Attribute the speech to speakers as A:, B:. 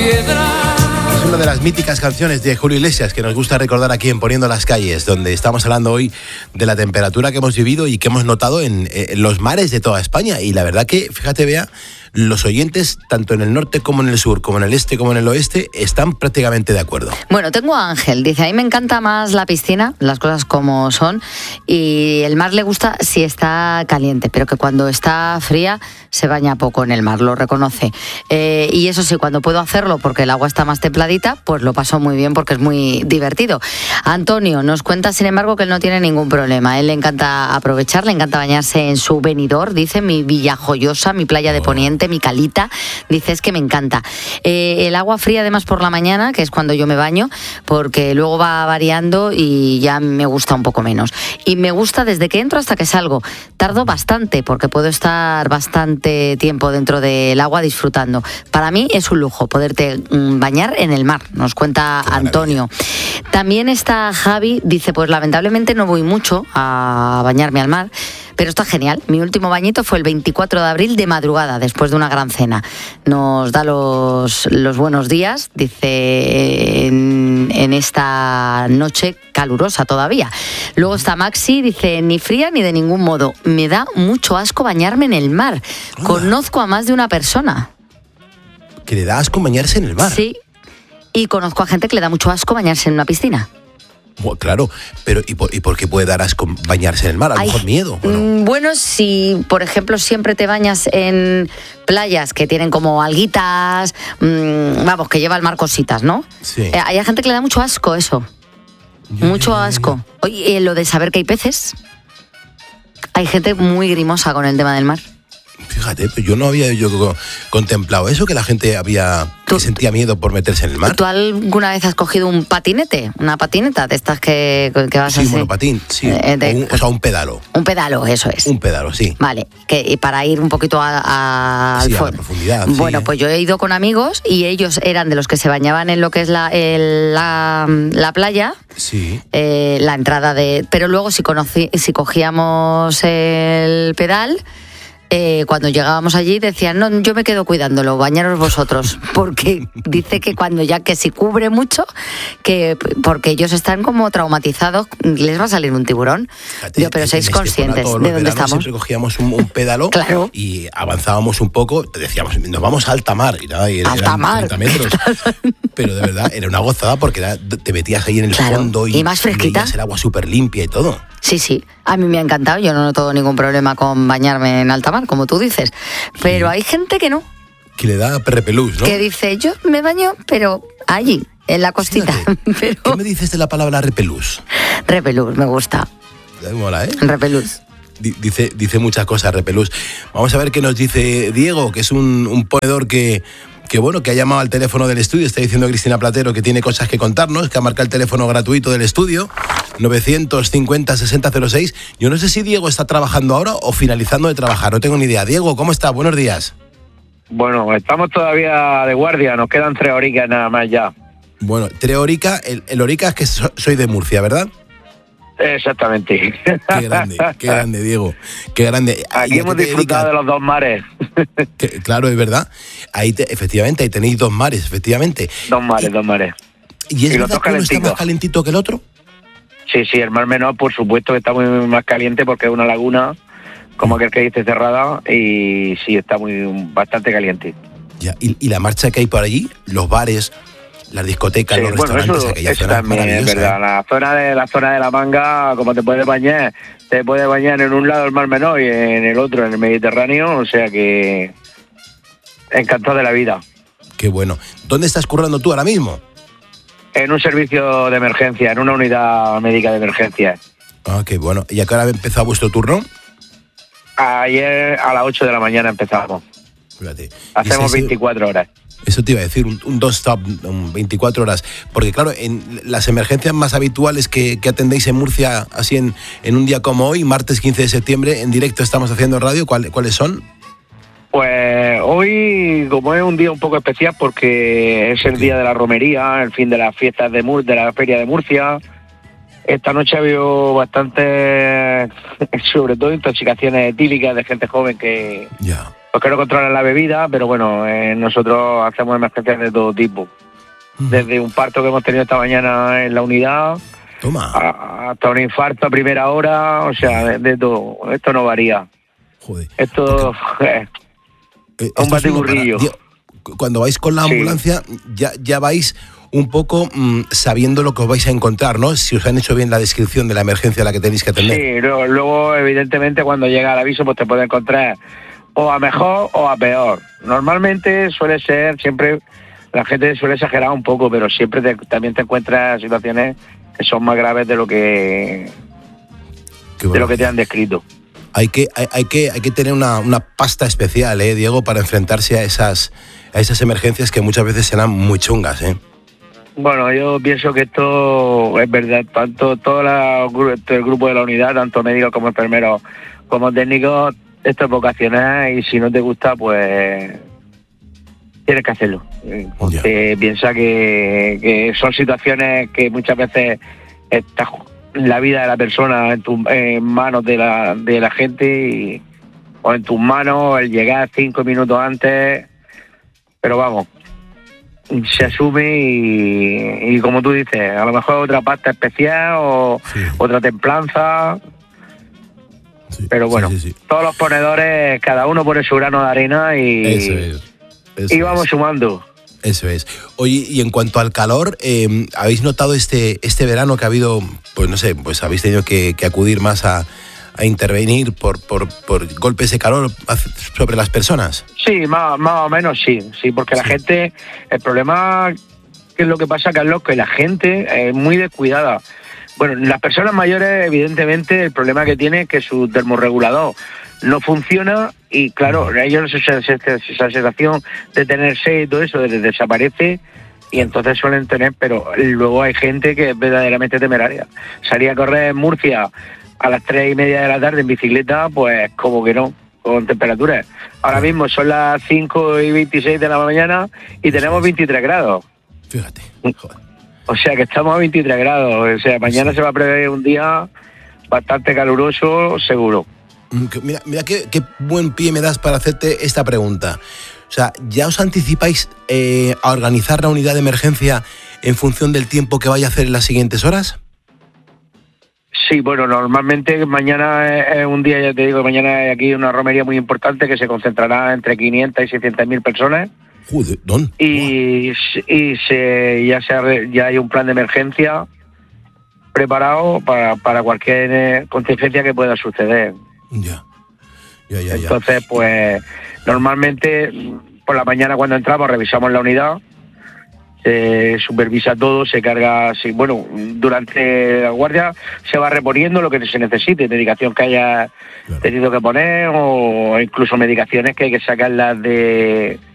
A: Es una de las míticas canciones de Julio Iglesias que nos gusta recordar aquí en Poniendo las Calles, donde estamos hablando hoy de la temperatura que hemos vivido y que hemos notado en los mares de toda España. Y la verdad que, fíjate, Bea, los oyentes, tanto en el norte como en el sur, como en el este como en el oeste, están prácticamente de acuerdo.
B: Bueno, tengo a Ángel, dice, a mí me encanta más la piscina, las cosas como son, y el mar le gusta si está caliente, pero que cuando está fría se baña poco en el mar, lo reconoce. Y eso sí, cuando puedo hacerlo porque el agua está más templadita, pues lo paso muy bien porque es muy divertido. Antonio nos cuenta, sin embargo, que él no tiene ningún problema. A él le encanta aprovechar, le encanta bañarse en su Benidorm, dice, mi Villa Joyosa, mi playa de Poniente, mi calita, dice, es que me encanta. El agua fría además por la mañana, que es cuando yo me baño, porque luego va variando y ya me gusta un poco menos. Y me gusta desde que entro hasta que salgo. Tardo bastante porque puedo estar bastante tiempo dentro del agua disfrutando. Para mí es un lujo poderte bañar en el mar, nos cuenta Antonio. También está Javi, dice, pues lamentablemente no voy mucho a bañarme al mar, pero está genial. Mi último bañito fue el 24 de abril de madrugada, después de una gran cena. Nos da los buenos días, dice, en esta noche calurosa todavía. Luego está Maxi, dice, ni fría ni de ningún modo. Me da mucho asco bañarme en el mar. Conozco a más de una persona.
A: ¿Que le da asco bañarse en el mar?
B: Sí, y conozco a gente que le da mucho asco bañarse en una piscina.
A: Bueno, claro, pero ¿y por qué puede dar asco bañarse en el mar? A lo mejor miedo, ¿o no?
B: Bueno, si por ejemplo siempre te bañas en playas que tienen como alguitas, vamos, que lleva el mar cositas, ¿no?
A: Sí.
B: Hay gente que le da mucho asco eso. Mucho asco. Oye, lo de saber que hay peces. Hay gente muy grimosa con el tema del mar.
A: Fíjate, pues yo no había contemplado eso, que la gente que sentía miedo por meterse en el mar.
B: ¿Tú alguna vez has cogido un patinete? Una patineta de estas que vas
A: sí,
B: así?
A: Sí, monopatín, sí. O sea, un pedalo.
B: Un pedalo, eso es.
A: Un pedalo, sí.
B: Vale, y para ir un poquito al
A: sí,
B: fondo.
A: A la profundidad.
B: Bueno,
A: sí.
B: Pues yo he ido con amigos y ellos eran de los que se bañaban en lo que es la playa.
A: Sí.
B: La entrada de... Pero luego si cogíamos el pedal... cuando llegábamos allí decían, no, yo me quedo cuidándolo, bañaros vosotros, porque dice que cuando ya que si cubre mucho, porque ellos están como traumatizados, les va a salir un tiburón.
A: Fíjate,
B: pero sois conscientes de dónde estamos.
A: Siempre cogíamos un pedalo
B: claro.
A: Y avanzábamos un poco, decíamos, nos vamos a alta mar, y nada, y
B: alta
A: eran
B: mar.
A: 30 metros. Pero de verdad, era una gozada porque te metías ahí en el fondo
B: y más fresquita.
A: Veías el agua súper limpia y todo.
B: Sí, sí, a mí me ha encantado, yo no noto ningún problema con bañarme en alta mar, como tú dices, pero hay gente que no.
A: Que le da repelús, ¿no?
B: Que dice, yo me baño, pero allí, en la costita. Pero...
A: ¿Qué me dices de la palabra repelús?
B: Repelús, me gusta.
A: Me mola, ¿eh?
B: Repelús.
A: Dice muchas cosas, repelús. Vamos a ver qué nos dice Diego, que es un ponedor que ha llamado al teléfono del estudio. Está diciendo Cristina Platero que tiene cosas que contarnos, que ha marcado el teléfono gratuito del estudio, 950-6006. Yo no sé si Diego está trabajando ahora o finalizando de trabajar, no tengo ni idea. Diego, ¿cómo está? Buenos días.
C: Bueno, estamos todavía de guardia, nos quedan 3 horitas nada más ya.
A: Bueno, 3 horitas, el horica es que soy de Murcia, ¿verdad?
C: Exactamente.
A: Qué grande, Diego. Qué grande.
C: Aquí hemos disfrutado de los 2 mares.
A: Claro, es verdad. Efectivamente, ahí tenéis 2 mares, efectivamente.
C: 2 mares.
A: ¿Y es verdad que uno está más calentito que el otro?
C: Sí, el Mar Menor, por supuesto, que está muy más caliente porque es una laguna, como aquel que dice, cerrada, y sí, está bastante caliente.
A: Ya, y la marcha que hay por allí, los bares, las discotecas, los restaurantes, aquella zona
C: también es verdad. La zona de la Manga, como te puedes bañar en un lado el Mar Menor y en el otro en el Mediterráneo, o sea que encantado de la vida.
A: Qué bueno. ¿Dónde estás currando tú ahora mismo?
C: En un servicio de emergencia, en una unidad médica de emergencia.
A: Ah, qué bueno. ¿Y a qué hora ha empezado vuestro turno?
C: Ayer a las 8 de la mañana empezamos.
A: Fíjate.
C: Hacemos 24 horas.
A: Eso te iba a decir, un dos-stop, 24 horas. Porque claro, en las emergencias más habituales que atendéis en Murcia, así en un día como hoy, martes 15 de septiembre, en directo estamos haciendo radio, ¿cuáles son?
C: Pues hoy, como es un día un poco especial porque es el día de la romería, el fin de las fiestas de la Feria de Murcia, esta noche ha habido bastante, sobre todo intoxicaciones etílicas de gente joven que los que no controlan la bebida, pero bueno, nosotros hacemos emergencias de todo tipo. Desde un parto que hemos tenido esta mañana en la unidad,
A: Toma.
C: hasta un infarto a primera hora, o sea, de todo. Esto no varía.
A: Joder.
C: Esto es un batiburrillo.
A: Cuando vais con la ambulancia, ya vais un poco sabiendo lo que os vais a encontrar, ¿no? Si os han hecho bien la descripción de la emergencia a la que tenéis que atender.
C: Sí, luego evidentemente cuando llega el aviso pues te puede encontrar o a mejor o a peor. Normalmente suele ser siempre, la gente suele exagerar un poco, pero siempre también te encuentras situaciones que son más graves de lo que te han descrito.
A: Hay que tener una pasta especial, Diego, para enfrentarse a esas emergencias que muchas veces serán muy chungas,
C: Bueno, yo pienso que esto es verdad, tanto todo el grupo de la unidad, tanto médicos como enfermeros como técnicos, esto es vocacional y si no te gusta, pues tienes que hacerlo. Porque piensa que son situaciones que muchas veces está la vida de la persona en manos de la gente o en tus manos el llegar 5 minutos antes, pero vamos, se asume y como tú dices, a lo mejor otra pasta especial o otra templanza, pero bueno, todos los ponedores, cada uno pone su grano de arena y vamos sumando.
A: Eso es. Oye, y en cuanto al calor, ¿habéis notado este verano que ha habido, pues no sé, pues habéis tenido que acudir más a intervenir por golpes de calor sobre las personas?
C: Sí, más o menos sí, porque la gente, el problema que es lo que pasa, Carlos, que la gente es muy descuidada. Bueno, las personas mayores, evidentemente, el problema que tiene es que su termorregulador no funciona y claro, ellos esa sensación de tener sed y todo eso desaparece y entonces suelen tener, pero luego hay gente que es verdaderamente temeraria. Salí a correr en Murcia a las 3:30 de la tarde en bicicleta, pues como que no, con temperaturas. Ahora mismo son las 5:26 de la mañana y tenemos 23 grados.
A: Fíjate. Joder.
C: O sea que estamos a 23 grados, o sea, mañana se va a prever un día bastante caluroso, seguro.
A: Mira qué buen pie me das para hacerte esta pregunta. O sea, ¿ya os anticipáis a organizar la unidad de emergencia en función del tiempo que vaya a hacer en las siguientes horas?
C: Sí, bueno, normalmente mañana es un día, ya te digo, mañana hay aquí una romería muy importante que se concentrará entre 500 y 600.000 personas.
A: Joder, ¿don?
C: Y ya hay un plan de emergencia preparado para cualquier contingencia que pueda suceder.
A: Ya.
C: Entonces, pues, normalmente por la mañana cuando entramos revisamos la unidad, se supervisa todo, se carga, durante la guardia se va reponiendo lo que se necesite, medicación que haya tenido que poner o incluso medicaciones que hay que sacarlas de